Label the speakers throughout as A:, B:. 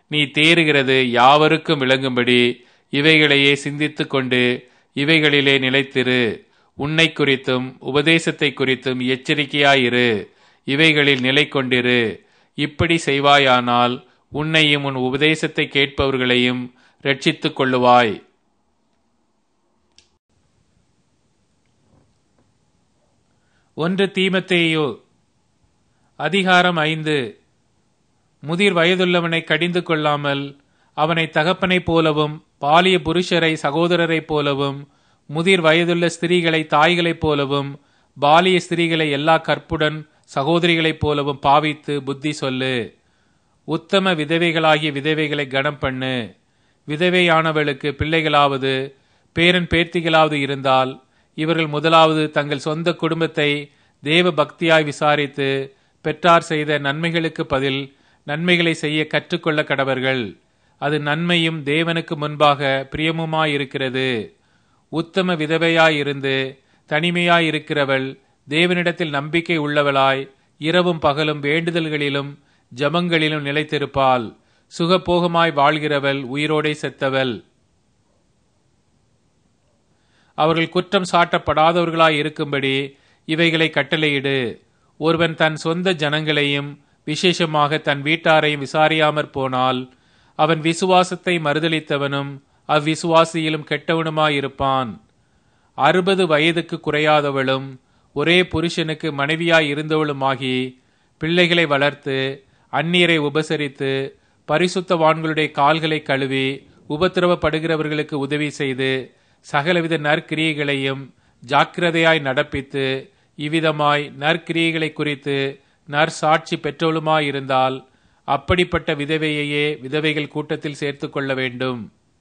A: நீ தேறுகிறது யாவருக்கும் விளங்கும்படி இவைகளையே சிந்தித்துக் கொண்டு இவைகளிலே நிலைத்திரு. உன்னை குறித்தும் உபதேசத்தை குறித்தும் எச்சரிக்கையாயிரு. இவைகளில் நிலை கொண்டிரு. இப்படி செய்வாயானால் உன்னையும் உன் உபதேசத்தை கேட்பவர்களையும் இரட்சித்துக் கொள்ளுவாய். 1 தீமோத்தேயு அதிகாரம் 5. முதிர் வயதுள்ளவனை கடிந்து கொள்ளாமல் அவனை தகப்பனைப் போலவும் பாலிய புருஷரை சகோதரரைப் போலவும் முதிர் வயதுள்ள ஸ்திரீகளை தாய்களைப் போலவும் பாலிய ஸ்திரீகளை எல்லா கற்புடன் சகோதரிகளைப் போலவும் பாவித்து புத்தி சொல்லு. உத்தம விதவைகளாகிய விதவைகளை கனம் பண்ணு. விதவையானவளுக்கு பிள்ளைகளாவது பேரன் பேர்த்திகளாவது இருந்தால் இவர்கள் முதலாவது தங்கள் சொந்த குடும்பத்தை தேவ பக்தியாய் விசாரித்து பெற்றார் செய்த நன்மைகளுக்கு பதில் நன்மைகளை செய்ய கற்றுக்கொள்ள கடவர்கள். அது நன்மையும் தேவனுக்கு முன்பாக பிரியமுமாயிருக்கிறது. உத்தம விதவையாயிருந்து தனிமையாயிருக்கிறவள் தேவனிடத்தில் நம்பிக்கை உள்ளவளாய் இரவும் பகலும் வேண்டுதல்களிலும் ஜபங்களிலும் நிலைத்திருப்பாள். சுகபோகமாய் வாழ்கிறவள் உயிரோடே செத்தவள். அவர்கள் குற்றம் சாட்டப்படாதவர்களாய் இருக்கும்படி இவைகளை கட்டளையிடு. ஒருவன் தன் சொந்த ஜனங்களையும் விசேஷமாக தன் வீட்டாரையும் விசாரியாமற் போனால் அவன் விசுவாசத்தை மறுதலித்தவனும் அவ்விசுவாசியிலும் கெட்டவனுமாயிருப்பான். 60 வயதுக்கு குறையாதவளும் ஒரே புருஷனுக்கு மனைவியாய் இருந்தவளுமாகி பிள்ளைகளை வளர்த்து அந்நியரை உபசரித்து பரிசுத்தவான்களுடைய கால்களை கழுவி உபத்திரவப்படுகிறவர்களுக்கு உதவி செய்து சகலவித நற்கிரியைகளையும் ஜாக்கிரதையாய் நடப்பித்து இவ்விதமாய் நற்கிரியைகளை குறித்து நற்சாட்சி பெற்றவளுமாயிருந்தால் அப்படிப்பட்ட விதவையையே விதவைகள் கூட்டத்தில் சேர்த்து கொள்ள வேண்டும்.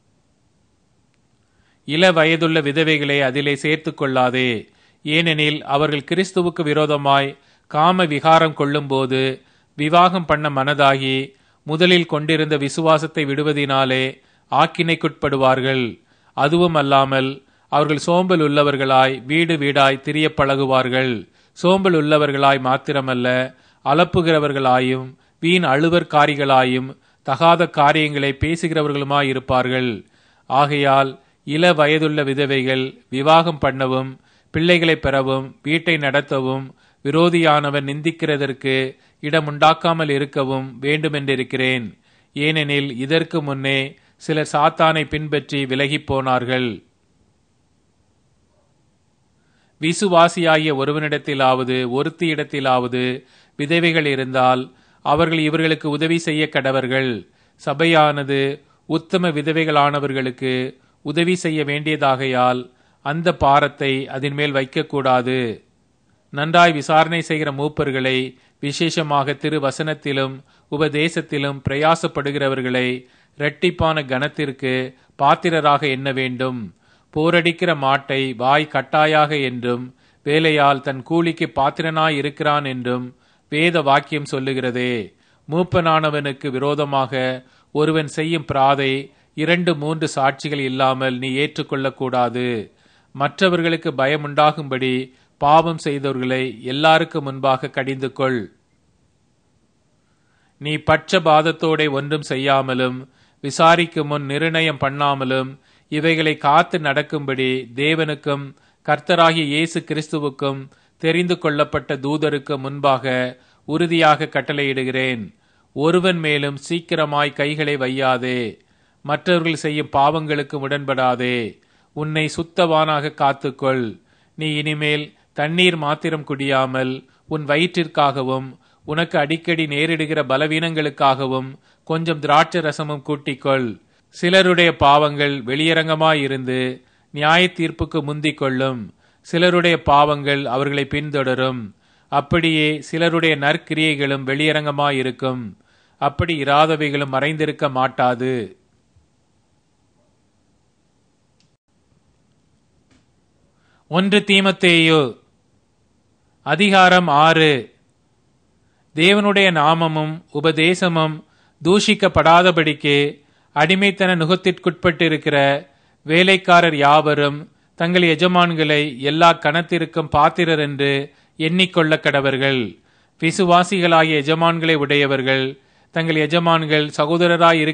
A: இள வயதுள்ள விதவைகளை அதிலே சேர்த்து கொள்ளாதே. ஏனெனில் அவர்கள் கிறிஸ்துவுக்கு விரோதமாய் காம விகாரம் கொள்ளும்போது விவாகம் பண்ண மனதாகி முதலில் கொண்டிருந்த விசுவாசத்தை விடுவதினாலே ஆக்கினைக்குட்படுவார்கள். அதுவும் அல்லாமல் அவர்கள் சோம்பல் உள்ளவர்களாய் வீடு வீடாய் திரிய பழகுவார்கள். சோம்பல் உள்ளவர்களாய் மாத்திரமல்ல, அலப்புகிறவர்களாயும் வீண் அழுவற்காரிகளாயும் தகாத காரியங்களை பேசுகிறவர்களுமாயிருப்பார்கள். ஆகையால் இள வயதுள்ள விதவைகள் விவாகம் பண்ணவும் பிள்ளைகளை பெறவும் வீட்டை நடத்தவும் விரோதியானவன் நிந்திக்கிறதற்கு இடமுண்டாக்காமல் இருக்கவும் வேண்டுமென்றிருக்கிறேன். ஏனெனில் இதற்கு முன்னே சிலர் சாத்தானை பின்பற்றி விலகிப் போனார்கள். விசுவாசியாகிய ஒருவனிடத்திலாவது ஒருத்தியிடத்திலாவது விதவைகள் இருந்தால் அவர்கள் இவர்களுக்கு உதவி செய்ய கடவர்கள். சபையானது உத்தம விதவைகளானவர்களுக்கு உதவி செய்ய வேண்டியதாகையால் அந்த பாரத்தை அதன் மேல் வைக்கக்கூடாது. நன்றாய் விசாரணை செய்கிற மூப்பர்களை, விசேஷமாக திருவசனத்திலும் உபதேசத்திலும் பிரயாசப்படுகிறவர்களை இரட்டிப்பான கனத்திற்கு பாத்திரராக எண்ண வேண்டும். போரடிக்கிற மாட்டை வாய் கட்டாயாக என்றும் வேலையால் தன் கூலிக்கு பாத்திரனாய் இருக்கிறான் என்றும் வேத வாக்கியம் சொல்லுகிறதே. மூப்பனானவனுக்கு விரோதமாக ஒருவன் செய்யும் பிராதை 2-3 சாட்சிகள் இல்லாமல் நீ ஏற்றுக்கொள்ளக்கூடாது. மற்றவர்களுக்கு பயமுண்டாகும்படி பாவம் செய்தவர்களை எல்லாருக்கு முன்பாக கடிந்து கொள். நீ பட்சபாதத்தோட ஒன்றும் செய்யாமலும் விசாரிக்கும் முன் நிர்ணயம் பண்ணாமலும் இவைகளை காத்து நடக்கும்படி தேவனுக்கும் கர்த்தராகிய இயேசு கிறிஸ்துவுக்கும் தெரிந்து கொள்ளப்பட்ட தூதருக்கு முன்பாக உறுதியாக கட்டளையிடுகிறேன். ஒருவன் மேலும் சீக்கிரமாய் கைகளை வையாதே. மற்றவர்கள் செய்யும் பாவங்களுக்கு உடன்படாதே. உன்னை சுத்தவானாக காத்துக்கொள். நீ இனிமேல் தண்ணீர் மாத்திரம் குடியாமல் உன் வயிற்றிற்காகவும் உனக்கு அடிக்கடி நேரிடுகிற பலவீனங்களுக்காகவும் கொஞ்சம் திராட்சை ரசமும் கூட்டிக்கொள். சிலருடைய பாவங்கள் வெளியரங்கமாயிருந்து நியாய தீர்ப்புக்கு முந்திக் கொள்ளும். சிலருடைய பாவங்கள் அவர்களை பின்தொடரும். அப்படியே சிலருடைய நற்கிரியைகளும் வெளியரங்கமாயிருக்கும். அப்படி இராதவைகளும் மறைந்திருக்க மாட்டாது. ஒன்று தீமோத்தேயு அதிகாரம் 6. தேவனுடைய நாமமும் உபதேசமும் தூஷிக்கப்படாதபடிக்கு அடிமைத்தன நுகத்திற்குட்பட்டிருக்கிற வேலைக்காரர் யாவரும் தங்கள் எஜமான்களை எல்லா கணத்திற்கும் பாத்திரர் என்று எண்ணிக்கொள்ள கடவர்கள். விசுவாசிகளாகிய எஜமான்களை உடையவர்கள் தங்கள் எஜமான்கள் சகோதரராய்